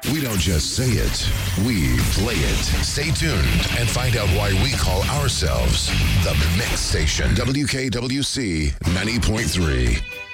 We don't just say it, we play it. Stay tuned and find out why we call ourselves the Mix Station. WKWC 90.3.